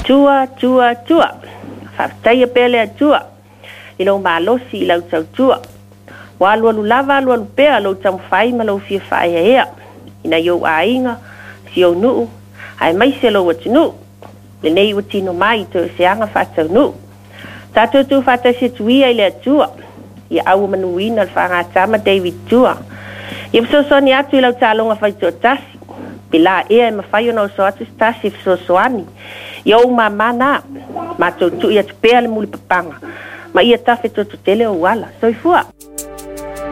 tua. Whaftaia pele tua. I lau malosi i lau tau tua. Wa alu lava alu pea lau tamu whai ma lau fia whai ea. Ina iau a inga, si au nuu. Ai mai se lau atinu. Le nei watino mai to se anga whatau nuu. Tato tu whata se tuia i le atua. Ia au manuina al whanga tama David tua. Ia psosoni atu i lau talonga whaitua tasi. Pila ea e mawhai ona o so atu tasi psosoani. Ia o mamana. Ma tau tu ia tupea le muli papanga. Ma ia tafe to tele o wala. Soifua.